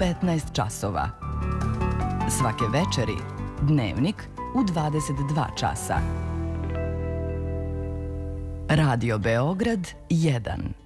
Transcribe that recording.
15 časova. Svake večeri Dnevnik u 22 časa. Radio Beograd 1